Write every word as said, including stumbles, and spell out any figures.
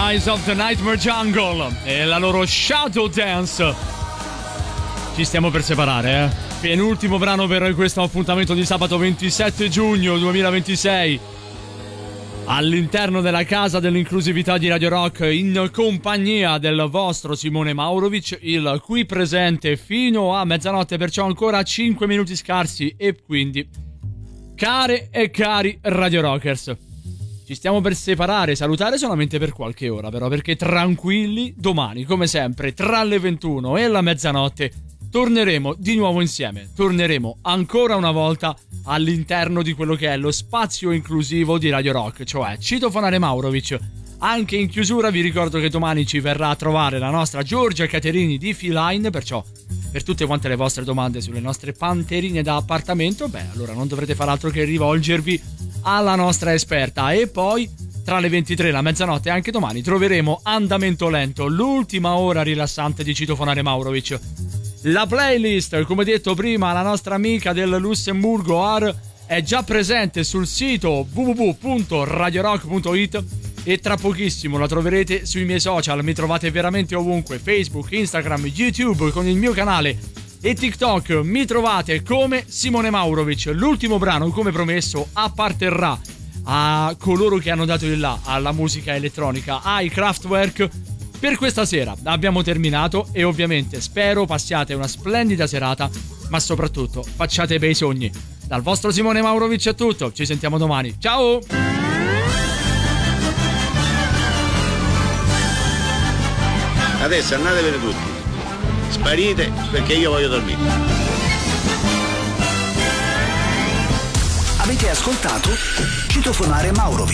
Rise of the Nightmare Jungle e la loro Shadow Dance. Ci stiamo per separare, eh? Penultimo brano per questo appuntamento di sabato ventisette giugno duemilaventisei. All'interno della casa dell'inclusività di Radio Rock, in compagnia del vostro Simone Maurovic, il qui presente fino a mezzanotte, perciò ancora cinque minuti scarsi. E quindi, care e cari Radio Rockers, ci stiamo per separare, salutare solamente per qualche ora però, perché tranquilli, domani come sempre tra le ventuno e la mezzanotte torneremo di nuovo insieme, torneremo ancora una volta all'interno di quello che è lo spazio inclusivo di Radio Rock, cioè Citofonare Maurovic. Anche in chiusura vi ricordo che domani ci verrà a trovare la nostra Giorgia Caterini di Feline, perciò per tutte quante le vostre domande sulle nostre panterine da appartamento, beh, allora non dovrete far altro che rivolgervi alla nostra esperta. E poi tra le ventitré e la mezzanotte anche domani troveremo Andamento Lento, l'ultima ora rilassante di Citofonare Maurovic. La playlist, come detto prima, la nostra amica del Lussemburgo Ar è già presente sul sito w w w punto radio rock punto i t e tra pochissimo la troverete sui miei social. Mi trovate veramente ovunque: Facebook, Instagram, YouTube con il mio canale e TikTok. Mi trovate come Simone Maurovic. L'ultimo brano, come promesso, apparterrà a coloro che hanno dato il là alla musica elettronica, ai Kraftwerk. Per questa sera abbiamo terminato e ovviamente spero passiate una splendida serata, ma soprattutto facciate bei sogni. Dal vostro Simone Maurovic è tutto, ci sentiamo domani. Ciao! Adesso andatevene tutti, sparite perché io voglio dormire. Avete ascoltato Citofonare Maurovic.